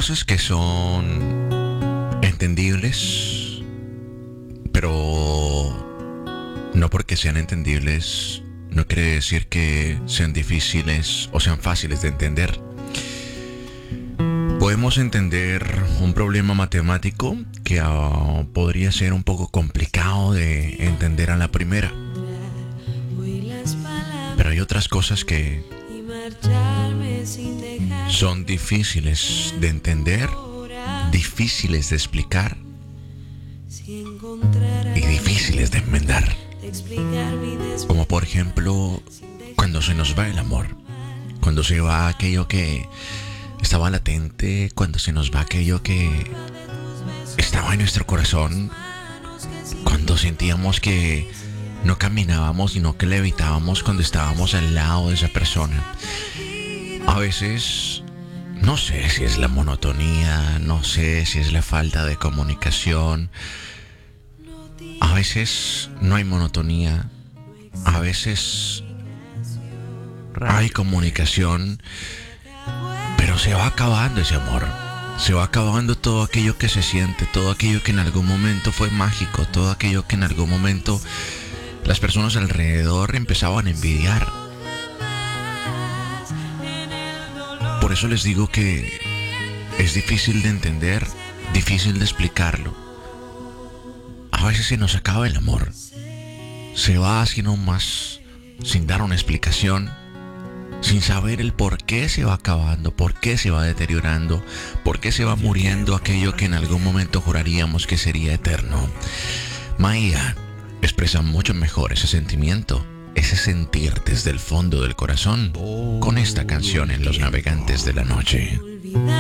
cosas que son entendibles, pero no porque sean entendibles no quiere decir que sean difíciles o sean fáciles de entender. Podemos entender un problema matemático que podría ser un poco complicado de entender a la primera. Pero hay otras cosas que son difíciles de entender, difíciles de explicar y difíciles de enmendar. Como por ejemplo, cuando se nos va el amor, cuando se va aquello que estaba latente, cuando se nos va aquello que estaba en nuestro corazón, cuando sentíamos que no caminábamos, sino que levitábamos cuando estábamos al lado de esa persona. A veces, no sé si es la monotonía, no sé si es la falta de comunicación. A veces no hay monotonía, a veces hay comunicación, pero se va acabando ese amor. Se va acabando todo aquello que se siente, todo aquello que en algún momento fue mágico, todo aquello que en algún momento las personas alrededor empezaban a envidiar. Por eso les digo que es difícil de entender, difícil de explicarlo. A veces se nos acaba el amor. Se va así nomás, sin dar una explicación, sin saber el por qué se va acabando, por qué se va deteriorando, por qué se va muriendo aquello que en algún momento juraríamos que sería eterno. Maía expresa mucho mejor ese sentimiento, ese sentir desde el fondo del corazón, con esta canción en Los Navegantes de la Noche.